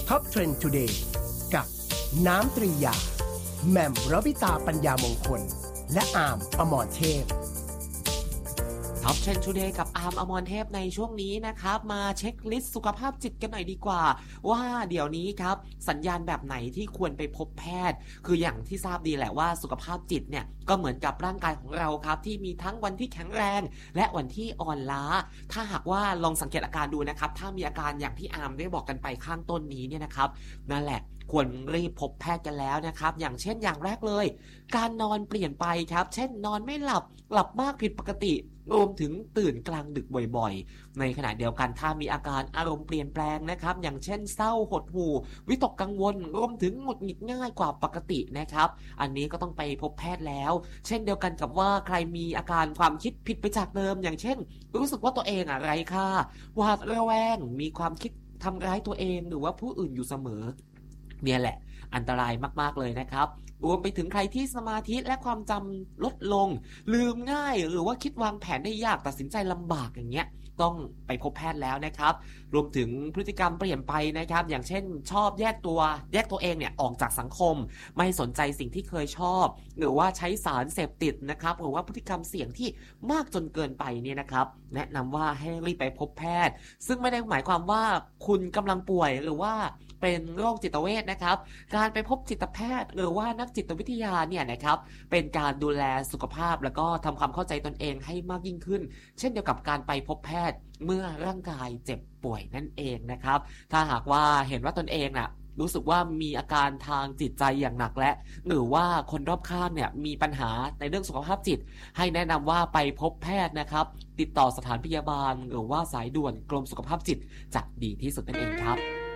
Top Trend Today กับน้ำตรียาแหม่มรวิตาปัญญามงคลและอาร์มอมรเทพท็อปเทรนด์ทูเดย์กับอาร์มอมรเทพในช่วงนี้นะครับมาเช็คลิสต์สุขภาพจิตกันหน่อยดีกว่าว่าเดี๋ยวนี้ครับสัญญาณแบบไหนที่ควรไปพบแพทย์คืออย่างที่ทราบดีแหละว่าสุขภาพจิตเนี่ยก็เหมือนกับร่างกายของเราครับที่มีทั้งวันที่แข็งแรงและวันที่อ่อนล้าถ้าหากว่าลองสังเกตอาการดูนะครับถ้ามีอาการอย่างที่อาร์มได้บอกกันไปข้างต้นนี้เนี่ยนะครับนั่นแหละควรรีบพบแพทย์กันแล้วนะครับอย่างเช่นอย่างแรกเลยการนอนเปลี่ยนไปครับเช่นนอนไม่หลับมากผิดปกติรวมถึงตื่นกลางดึกบ่อยๆในขณะเดียวกันถ้ามีอาการอารมณ์เปลี่ยนแปลงนะครับอย่างเช่นเศร้าหดหู่วิตกกังวลรวมถึงหงุดหงิดง่ายกว่าปกตินะครับอันนี้ก็ต้องไปพบแพทย์แล้วเช่นเดียวกันกับว่าใครมีอาการความคิดผิดไปจากเดิมอย่างเช่นรู้สึกว่าตัวเองไร้ค่าหวาดระแวงมีความคิดทำร้ายตัวเองหรือว่าผู้อื่นอยู่เสมอเนี่ยแหละอันตรายมากๆเลยนะครับรวมไปถึงใครที่สมาธิและความจำลดลงลืมง่ายหรือว่าคิดวางแผนได้ยากตัดสินใจลำบากอย่างเงี้ยต้องไปพบแพทย์แล้วนะครับรวมถึงพฤติกรรมเปลี่ยนไปนะครับอย่างเช่นชอบแยกตัวเองเนี่ยออกจากสังคมไม่สนใจสิ่งที่เคยชอบหรือว่าใช้สารเสพติดนะครับหรือว่าพฤติกรรมเสี่ยงที่มากจนเกินไปเนี่ยนะครับแนะนำว่าให้รีบไปพบแพทย์ซึ่งไม่ได้หมายความว่าคุณกำลังป่วยหรือว่าเป็นโรคจิตเวชนะครับการไปพบจิตแพทย์หรือว่านักจิตวิทยาเนี่ยนะครับเป็นการดูแลสุขภาพแล้วก็ทำความเข้าใจตนเองให้มากยิ่งขึ้นเช่นเดียวกับการไปพบแพทย์เมื่อร่างกายเจ็บป่วยนั่นเองนะครับถ้าหากว่าเห็นว่าตนเองรู้สึกว่ามีอาการทางจิตใจอย่างหนักและหรือว่าคนรอบข้างเนี่ยมีปัญหาในเรื่องสุขภาพจิตให้แนะนำว่าไปพบแพทย์นะครับติดต่อสถานพยาบาลหรือว่าสายด่วนกรมสุขภาพจิตจะดีที่สุดนั่นเองครับ